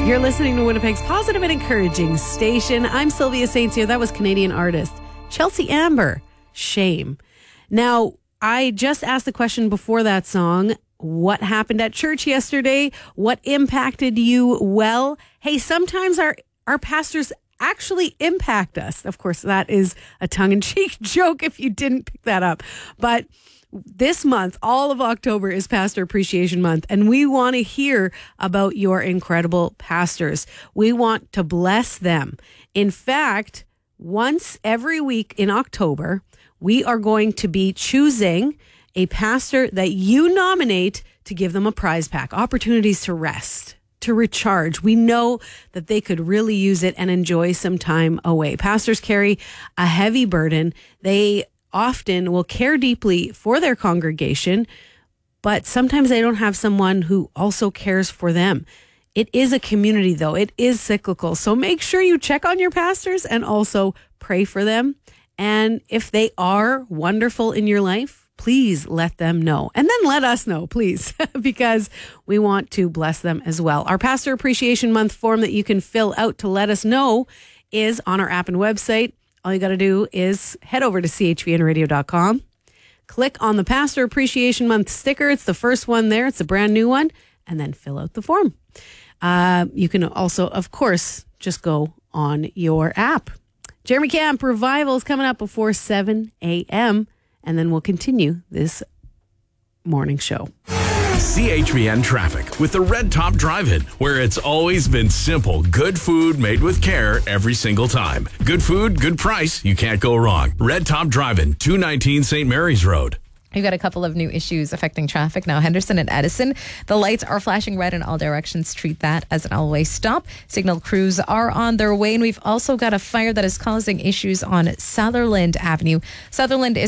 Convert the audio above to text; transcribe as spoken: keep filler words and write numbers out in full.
You're listening to Winnipeg's positive and encouraging station. I'm Sylvia Saints here. That was Canadian artist Chelsea Amber, Shame. Now, I just asked the question before that song, what happened at church yesterday? What impacted you well? Hey, sometimes our, our pastors actually impact us. Of course, that is a tongue-in-cheek joke if you didn't pick that up. But this month, all of October is Pastor Appreciation Month, and we want to hear about your incredible pastors. We want to bless them. In fact, once every week in October, we are going to be choosing a pastor that you nominate to give them a prize pack, opportunities to rest, to recharge. We know that they could really use it and enjoy some time away. Pastors carry a heavy burden. They often will care deeply for their congregation, but sometimes they don't have someone who also cares for them. It is a community, though. It is cyclical. So make sure you check on your pastors and also pray for them. And if they are wonderful in your life, please let them know. And then let us know, please, because we want to bless them as well. Our Pastor Appreciation Month form that you can fill out to let us know is on our app and website. All you got to do is head over to c h v n radio dot com. Click on the Pastor Appreciation Month sticker. It's the first one there. It's a brand new one. And then fill out the form. Uh, you can also, of course, just go on your app. Jeremy Camp Revival is coming up before seven a.m. And then we'll continue this morning show. C H V N traffic with the Red Top Drive-In, where it's always been simple. Good food made with care every single time. Good food, good price. You can't go wrong. Red Top Drive-In, two nineteen Saint Mary's Road. We've got a couple of new issues affecting traffic now. Henderson and Edison, the lights are flashing red in all directions. Treat that as an all-way stop. Signal crews are on their way, and we've also got a fire that is causing issues on Sutherland Avenue. Sutherland is